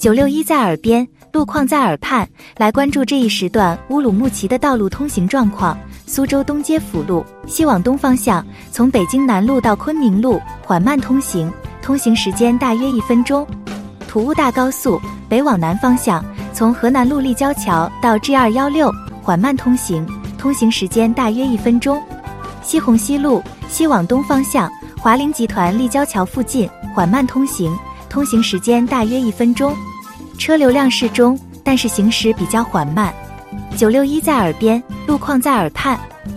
961在耳边，路况在耳畔，来关注这一时段乌鲁木齐的道路通行状况。苏州东街辅路西往东方向，从北京南路到昆明路缓慢通行，通行时间大约1分钟。土务大高速北往南方向，从河南路立交桥到 G216 缓慢通行，通行时间大约1分钟。西红西路西往东方向，华菱集团立交桥附近缓慢通行，通行时间大约1分钟。车流量适中，但是行驶比较缓慢。961在耳边，路况在耳畔。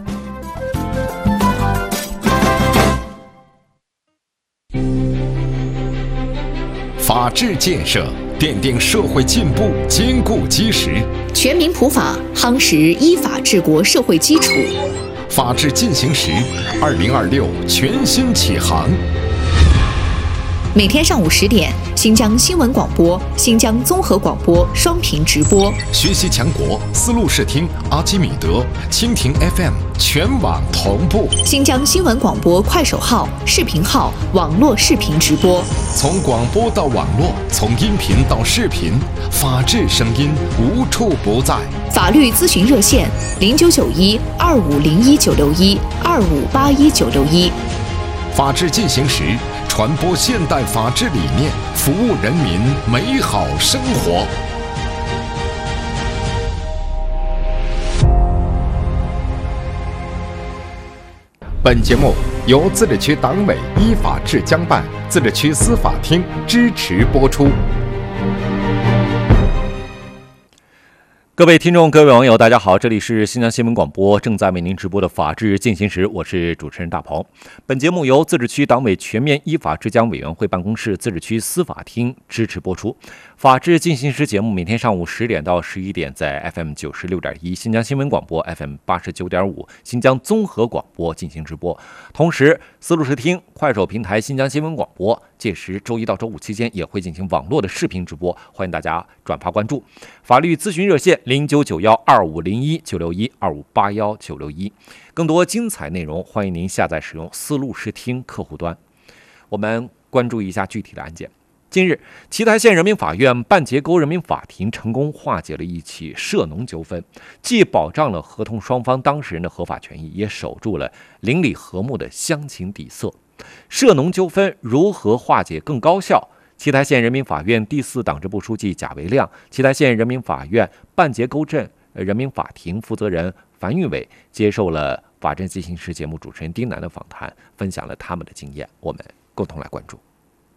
法治建设奠定社会进步坚固基石， 全民普法夯实依法治国社会基础。 法治进行时，2026全新启航。 每天上午10点，新疆新闻广播、新疆综合广播双频直播。 学习强国，丝路视听、阿基米德、蜻蜓 FM 全网同步。 新疆新闻广播快手号、视频号、网络视频直播。 从广播到网络，从音频到视频，法治声音无处不在。 法律咨询热线099125019612581961。 法治进行时，传播现代法治理念，服务人民美好生活。本节目由自治区党委依法治江办、自治区司法厅支持播出。 各位听众、各位网友，大家好，这里是新疆新闻广播正在为您直播的法治进行时，我是主持人大鹏。本节目由自治区党委全面依法治江委员会办公室、自治区司法厅支持播出。法治进行时节目每天上午10点到11点在 FM 96.1新疆新闻广播、FM 89.5新疆综合广播进行直播。同时，丝路视听、快手平台新疆新闻广播届时周一到周五期间也会进行网络的视频直播，欢迎大家转发关注。法律咨询热线099125019612581961，更多精彩内容欢迎您下载使用丝路视听客户端。我们关注一下具体的案件。近日，奇台县人民法院半截沟人民法庭成功化解了一起涉农纠纷，既保障了合同双方当事人的合法权益，也守住了邻里和睦的乡情底色。涉农纠纷如何化解更高效？奇台县人民法院第4党支部书记贾维亮、奇台县人民法院半截沟镇人民法庭负责人樊玉伟接受了法治进行时节目主持人丁楠的访谈，分享了他们的经验，我们共同来关注。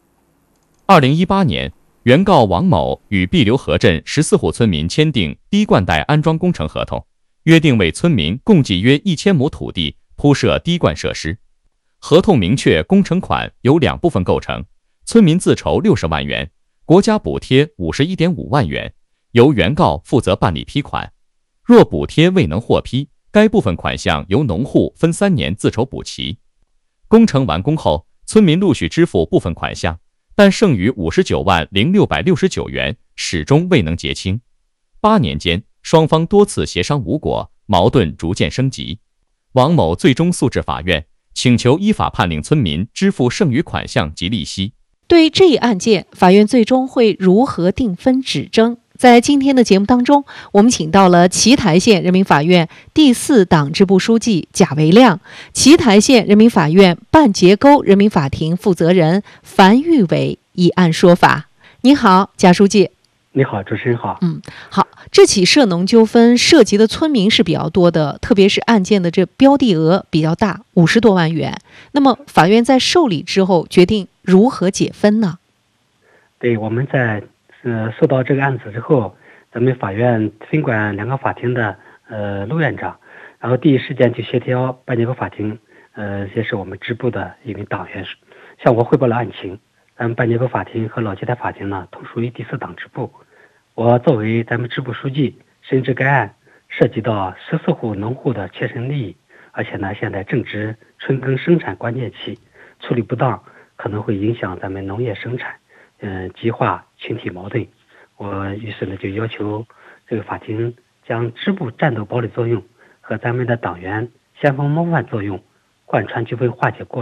2018年，原告王某与碧流河镇14户村民签订滴灌带安装工程合同，约定为村民共计约1000亩土地铺设滴灌设施。合同明确工程款由2部分构成，村民自筹60万元，国家补贴51.5万元，由原告负责办理批款。若补贴未能获批，该部分款项由农户分3年自筹补齐。工程完工后，村民陆续支付部分款项，但剩余59万0669元始终未能结清。8年间，双方多次协商无果，矛盾逐渐升级。王某最终诉至法院，请求依法判令村民支付剩余款项及利息。 对这一案件，法院最终会如何定分指争？在今天的节目当中，我们请到了奇台县人民法院第4党支部书记贾维亮、奇台县人民法院半截沟人民法庭负责人樊玉伟一案说法。你好，贾书记。 你好，主持人好。 好，这起涉农纠纷涉及的村民是比较多的，特别是案件的这标的额比较大，50多万元。那么法院在受理之后决定如何解分呢？ 对，我们在收到这个案子之后，咱们法院分管2个法庭的陆院长，然后第一时间就协调半截沟法庭，也是我们支部的一名党员，向我汇报了案情。咱们半截沟法庭和老奇台法庭呢，同属于第4党支部。我作为咱们支部书记，深知该案涉及到14户农户的切身利益，而且呢，现在正值春耕生产关键期，处理不当可能会影响咱们农业生产，激化群体矛盾。我于是呢就要求这个法庭将支部战斗堡垒作用和咱们的党员先锋模范作用贯穿纠纷化解过程。